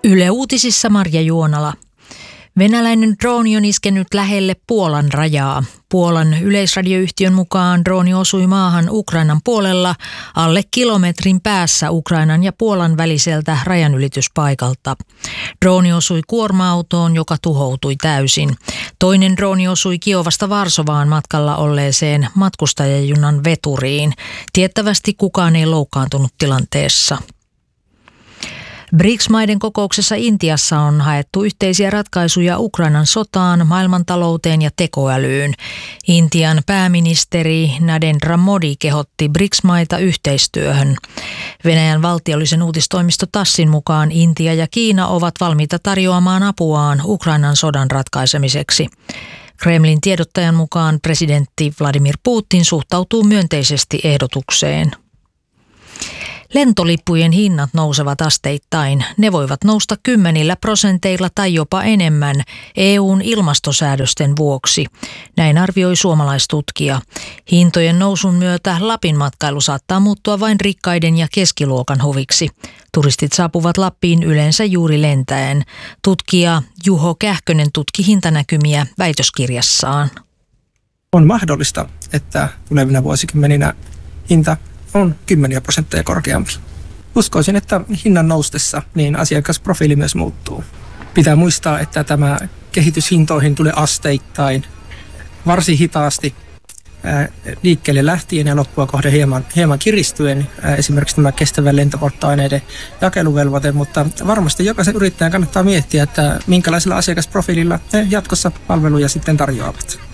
Yle Uutisissa Marja Juonala. Venäläinen drooni on iskenyt lähelle Puolan rajaa. Puolan yleisradioyhtiön mukaan drooni osui maahan Ukrainan puolella alle kilometrin päässä Ukrainan ja Puolan väliseltä rajanylityspaikalta. Drooni osui kuorma-autoon, joka tuhoutui täysin. Toinen drooni osui Kiovasta Varsovaan matkalla olleeseen matkustajajunan veturiin. Tiettävästi kukaan ei loukkaantunut tilanteessa. BRICS-maiden kokouksessa Intiassa on haettu yhteisiä ratkaisuja Ukrainan sotaan, maailmantalouteen ja tekoälyyn. Intian pääministeri Narendra Modi kehotti BRICS-maita yhteistyöhön. Venäjän valtiollisen uutistoimisto TASSin mukaan Intia ja Kiina ovat valmiita tarjoamaan apuaan Ukrainan sodan ratkaisemiseksi. Kremlin tiedottajan mukaan presidentti Vladimir Putin suhtautuu myönteisesti ehdotukseen. Lentolippujen hinnat nousevat asteittain. Ne voivat nousta 10% tai jopa enemmän EU:n ilmastosäädösten vuoksi. Näin arvioi suomalaistutkija. Hintojen nousun myötä Lapin matkailu saattaa muuttua vain rikkaiden ja keskiluokan huviksi. Turistit saapuvat Lappiin yleensä juuri lentäen. Tutkija Juho Kähkönen tutki hintanäkymiä väitöskirjassaan. On mahdollista, että tulevina vuosikymmeninä hinta on 10% korkeampi. Uskoisin, että hinnan noustessa niin asiakasprofiili myös muuttuu. Pitää muistaa, että tämä kehitys hintoihin tulee asteittain, varsin hitaasti liikkeelle lähtien ja loppua kohden hieman kiristyen, esimerkiksi tämä kestävän lentopolttoaineiden jakeluvelvoite, mutta varmasti jokaisen yrittäjän kannattaa miettiä, että minkälaisella asiakasprofiililla he jatkossa palveluja sitten tarjoavat.